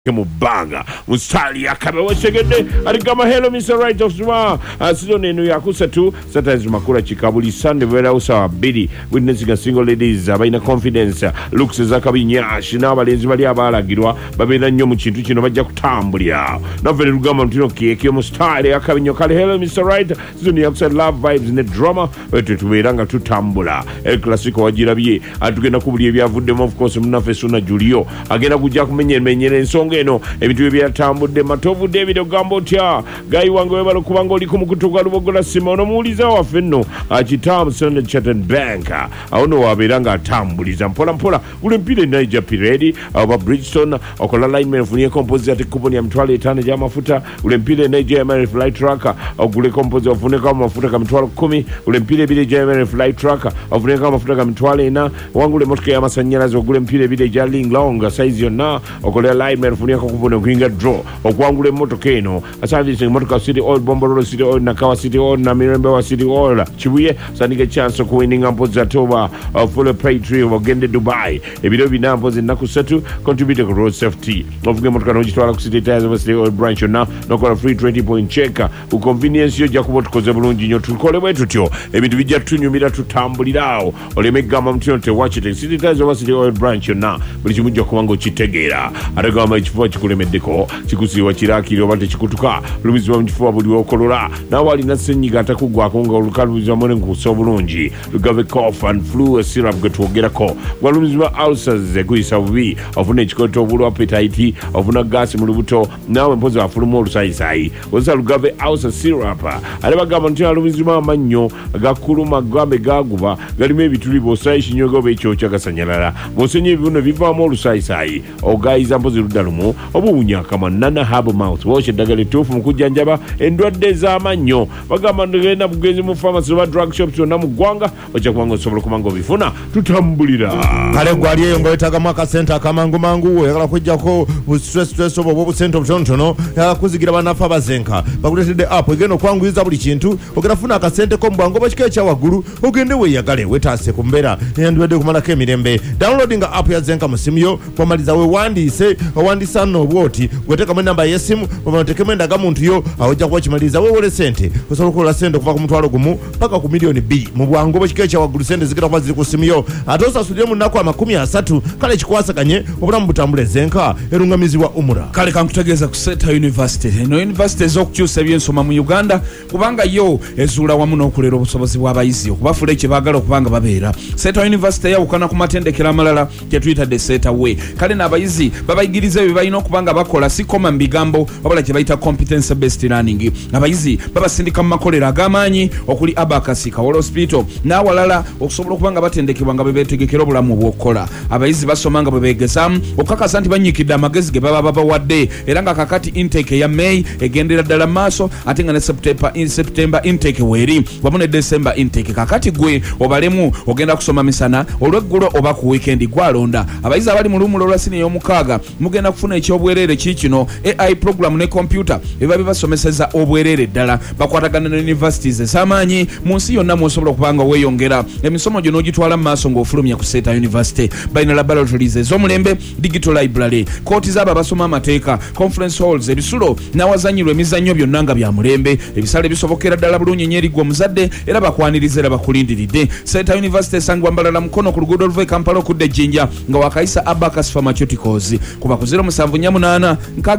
Mubanga Mustali akabewa segede aligama hello Mr. Right of Suma season eno yakusatu sometimes makura chikabuli Sunday vera usawa bidi witnessing single ladies abaina confidence looks zakabinyashi n'abalenzi bali abalagirwa babena nnyo mu kintu kino bajja kutambulira navere lugamba mutino keke mu style akabinyo kale hello Mr. Right season yakusa love vibes ne drama wetu tuberanga tutambula El Clasico wajirabye atugenda kubuli ebyavuddemu of course munafe suna Julio agenda kujja kumenyera ensonga eno ebintu ebyatambudde matovu David ogambo tya gayi wange webalo kubanga oli kumukutuka lubogola Simono muuliza waffe nno akitamu Standard Chartered Bank awono wabeeranga atambuliza mpola mpola gule mpira Niger Piredi aba Bridgestone okola lineman funie composite ate kuponi ya mtwalo 5 ya mafuta gule mpira Niger Air Flight Tracker ogule composite wafune kama mafuta kama mtwalo 10 gule mpira bile Air Flight Tracker wafune kama mafuta kama mtwalo 4 wangule motoka ya masanyalazi ogule mpira bile Ling Long size yonna okola lineman funie kubona kuinga draw okwangule motoka eno service motoka City Oil Bomborolo City Oil na Kawa City Oil na Mirembe wa City Oil chibuye sanike chance ku winning ampoza toba full pay tree ogende Dubai ebiro binampo zinakusatu contribute ku road safety ovuge motoka no jitwala ku City Tires of City Oil branch na nokola free 20 point check ku convenience yo jakubo tukoze bulungi nyo tukole bwetu tyo ebintu bijja tunyumira tutambulirawo olemegamba mtino te watch it City Tires of City Oil branch na buli kimujja kubango kitegeera atagamba ekifo kikulemeddeko kikusiwa kirakiro bate kikutuka lubizwa mkifuwa buli okolola nawali na senyiga atakugwako nga olukalubizwa mwene nkusa bulungi lugave cough and flu syrup getwogerako gwalumizwa ulcers kuyisa bubi ofuna ekikoto obulu appetite ofuna gas mu lubuto nawe mpozi afuluma olusayisayi oza lugave ulcer syrup ale bagamba nti alumizwa amannyo gakuluma gambe gaguba galimu ebituli bosayi kinyogo bekyo kyagasanyalala bosenye ebibuno bivaamu olusayisayi ogayiza mpozi ludalumu obuunya kama nana habo mouth wash eddagala ettuufu mu kujjanjaba endwadde ez'amannyo bagamba ndegenda bugenzi mu pharmacy oba drug shops yonna mu ggwanga ojja kubanga osobola okubanga obifuna tutambulira kale gwali eyo ngaoyetagamu akasente akamangumangu oyagala kujjako stress oba obusente obutonotono kuzigira bannaffe abazenka bakuleetedde app egenda okwanguyiza buli kintu ogenda funa akasente ko mu bwangu oba kika ekyawaggulu ogende weeyagale wetaase ku mbeera endwadde okumalako emirembe downloadinga app ya zenka mu simu yo bwamaliza wewandisa nno obwoti gwetekamu enamba y'essimu bw'otekemu endagamuntu yo awojja kuba kimaliza weewole sente osobola okukola sente okuva ku mutwalo gumu paka ku miliyoni 2 mu bwangu oba kika ekyawaggulu sente zigenda kuba ziri ku simu yo ate osasulire mu nnaku 30 kale kikwasaganye obulamu butambule zenka erungamizibwa umura kale kankutegeeza ku Seta University eno university ez'okukyusa ebyensoma mu Uganda kubanga yo ezuula wamu n'okulera obusobozi bw'abayizi okubafuula ekye baagala okubanga babeera Seta University yawukana ku matendekero amalala gye tuyitadde Seta Way kale n'abayizi babayigiriza bye balina okubanga bakola si koma mu bigambo wabula kye bayita competence based learning abayizi babasindika mu makolero ag'amaanyi okuli Abacus Kawolo Hospital n'awalala okusobola okubanga batendekebwa nga bebeetegekera obulamu bw'okukola abayizi basoma nga bwe beegezamu okukakasa nti banyiikidde amagezi ge baba babawadde era nga kakati intake ya May egendera ddala maaso ate nga ne September intake weeri wamu ne December intake kakati gwe obalemu ogenda kusoma misana olweggulo oba ku weekend gwalonda abayizi abali mu lumu lwa sini ey'omukaaga mugenda kufuna ekyobwerere kikino AI program ne computer eba bibasomeseza obwerere ddala bakwatagana ne universities ez'amaanyi mu nsi yonna mwosobola okubanga weeyongera emisomo gyo n'ogitwala mu maaso ng'ofulumya ku Seta University balina laboratories ez'omulembe digital library kooti z'abo abasoma amateeka conference halls ebisulo n'awazanyirwa emizannyo byonna nga bya mulembe ebisale bisobokera ddala bulungi nnyo erigwa omuzadde era bakwaniriza era bakulindiridde Seta University esangibwa mbalala mukono ku luguudo oluva e Kampala okudda Ejjinja nga wakayisa Abacus Pharmaceuticals kuba ku 0748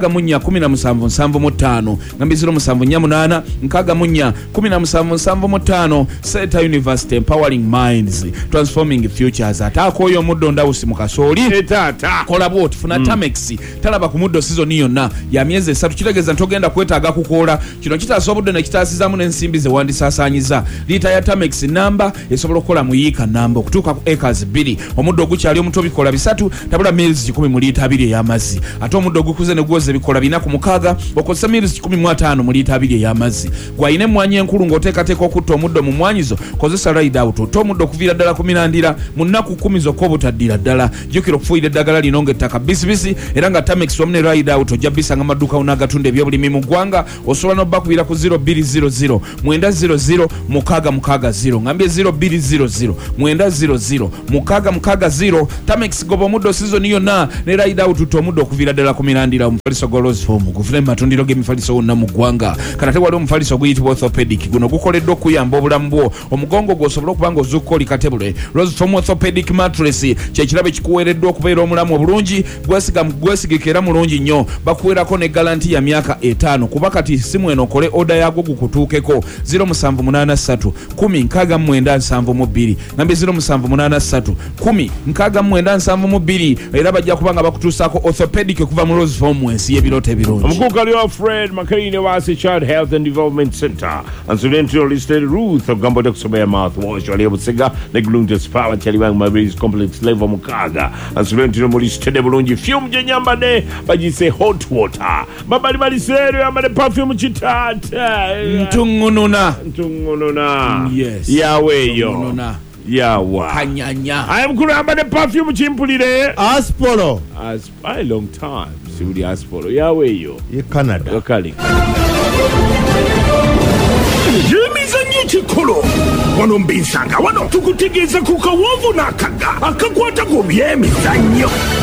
61775 ngambi 0748 61775 Seta University empowering minds transforming futures ataako oyo omuddo ndawusi mu kasooli etata kola bwoti funa Tamex talaba ku muddo season yonna ya myezi 3 kitegeeza ntogenda kwetaaga kukoola kino kitaasa obudde ne kitaasizaamu n'ensimbi ze wandisaasaanyiza liita ya Tamex namba esobola okukola mu yiika namba okutuuka ku acres 2 omuddo ogukyali omuto bikola 3 tabula mills 10 mu liita 2 ey'amazzi ate omuddo ogukuze ne gwoza ebikola 4 okozesa mills 15 mu liita 2 ey'amazzi gwayina emmwanyi enkulu ng'oteekateeka okutta omuddo mu mmwanyizo kozesa ride out otta omuddo okuviira ddala ku mirandira mu nnaku 10 zokka obutaddira ddala jjukira okufuuyira eddagala lino ng'ettaka bisibisi era nga Tamex wamu ne ride out ojja bisanga amaduuka unagatunda ebyobulimi mu ggwanga osobola n'obbakubira ku 0200 900 660 ngambye 0200 900 660 Tamex goba omuddo season yonna ne ride out utta omuddo okuvira ddala ku mirandira omufaliso gwa Roseform gufune mu matundiro g'emifaliso wonna mu ggwanga kana tewali omufaliso guyitibwa orthopedic guno gukoleddwa okuyamba obulamu bwo omugongo gw'osobola okuba ng'ozuukuka oli katebule. Roseform orthopedic mattress kyekirabe kikuweereddwa okubeera omulamu obulungi gwesigika era mulungi nnyo. Bakuweerako ne galanti ya myaka 5 kuba kati simu eno okole oda yaagwo gukutuukeko. 0783 10 nambe 0783 10 era bajja kuba nga bakutuusaako orthopedic okuva mu Roseform ensi y'ebirooto ebirungi. Omukuuka lyo Fred Makaine wa Child Health and Development Center Ansulentio listed Ruth ogamba okusomera mouthwash wali obusega ne Gluntus Power Chaliwang Mavis Complex level mukaga Ansulentio mu listed bulungi fume gye nyambade bagise hot water babali balisero yamade perfume kitata ntungununa yes yaweyo yawa kanyanya I am kuramba de perfume chimpulire Aspolo a long time sibuli Aspolo yaweyo ye Canada okali Yemizanyo chikolo wano mbinsanga wano tukutegeeza ku kawovu n'akaga akakwata ku byemizannyo.